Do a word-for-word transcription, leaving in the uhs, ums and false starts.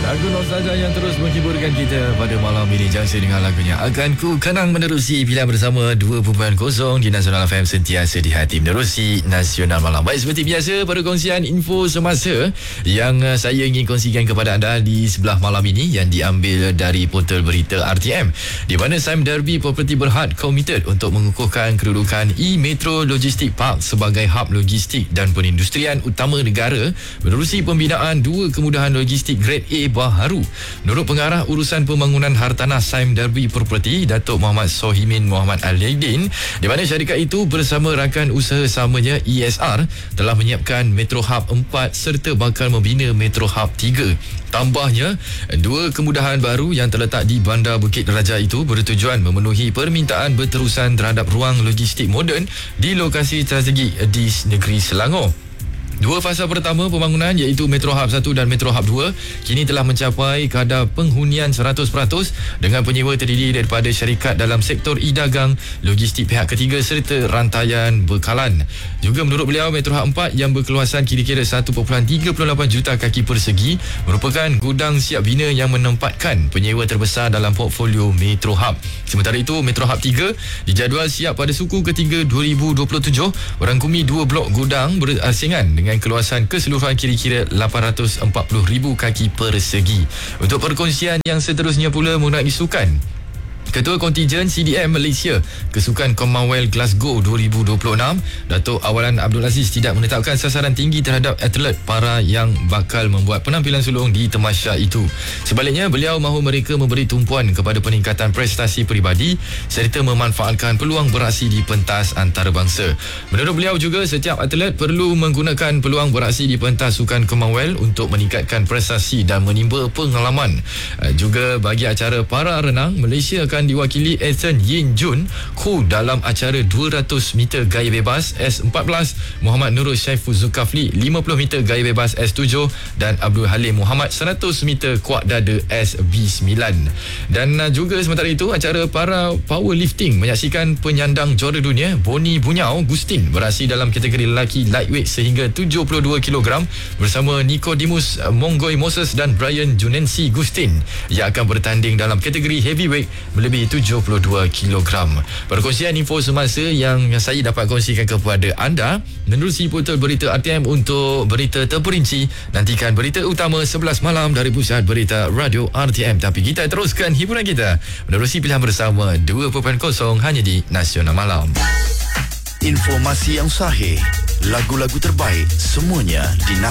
Lagu nostalgia yang terus menghiburkan kita pada malam ini. Jangsa dengan lagunya Akan Ku Kenang menerusi pilihan bersama dua perpuluhan kosong di Nasional F M, sentiasa di hati menerusi Nasional Malam. Baik, seperti biasa perkongsian info semasa yang saya ingin kongsikan kepada anda di sebelah malam ini yang diambil dari portal berita R T M, di mana Sime Darby Property Berhad komited untuk mengukuhkan kedudukan E-Metro Logistic Park sebagai hub logistik dan perindustrian utama negara menerusi pembinaan dua kemudahan logistik grade A baharu. Menurut pengarah urusan pembangunan hartanah Sime Darby Property, Datuk Muhammad Sohimin Muhammad Al-Yaidin, di mana syarikat itu bersama rakan usaha samanya E S R telah menyiapkan Metro Hub empat serta bakal membina Metro Hub tiga. Tambahnya, dua kemudahan baru yang terletak di Bandar Bukit Raja itu bertujuan memenuhi permintaan berterusan terhadap ruang logistik moden di lokasi strategi di negeri Selangor. Dua fasa pertama pembangunan iaitu Metro Hub satu dan Metro Hub dua kini telah mencapai kadar penghunian seratus peratus dengan penyewa terdiri daripada syarikat dalam sektor e-dagang, logistik pihak ketiga serta rantaian bekalan. Juga menurut beliau, Metro Hub empat yang berkeluasan kira-kira satu perpuluhan tiga lapan juta kaki persegi merupakan gudang siap bina yang menempatkan penyewa terbesar dalam portfolio Metro Hub. Sementara itu, Metro Hub tiga dijadual siap pada suku ketiga dua ribu dua puluh tujuh merangkumi dua blok gudang berasingan dengan dengan keluasan keseluruhan kira-kira lapan ratus empat puluh ribu kaki persegi. Untuk perkongsian yang seterusnya pula mengenai sukan, Ketua Kontijen C D M Malaysia Kesukan Commonwealth Glasgow dua ribu dua puluh enam, Datuk Awalan Abdul Aziz tidak menetapkan sasaran tinggi terhadap atlet para yang bakal membuat penampilan sulung di temasya itu. Sebaliknya, beliau mahu mereka memberi tumpuan kepada peningkatan prestasi peribadi serta memanfaatkan peluang beraksi di pentas antarabangsa. Menurut beliau juga, setiap atlet perlu menggunakan peluang beraksi di pentas sukan Commonwealth untuk meningkatkan prestasi dan menimba pengalaman. Juga bagi acara para renang, Malaysia akan diwakili Ethan Yin Jun Khu dalam acara dua ratus meter gaya bebas S empat belas, Muhammad Nurul Syaiful Zulkafli lima puluh meter gaya bebas S tujuh dan Abdul Halim Muhammad seratus meter kuat dada S B sembilan. Dan uh, juga sementara itu, acara para powerlifting menyaksikan penyandang juara dunia Boni Bunyau Gustin beraksi dalam kategori lelaki lightweight sehingga tujuh puluh dua kilogram bersama Nicodemus Monggoy Moses dan Brian Junensi Gustin yang akan bertanding dalam kategori heavyweight lebih tujuh puluh dua kilogram. Perkongsian info semasa yang saya dapat kongsikan kepada anda menerusi portal berita R T M. Untuk berita terperinci, nantikan berita utama sebelas malam dari Pusat Berita Radio R T M. Tapi kita teruskan hiburan kita menerusi pilihan bersama dua perpuluhan kosong hanya di Nasional Malam. Informasi yang sahih, lagu-lagu terbaik, semuanya di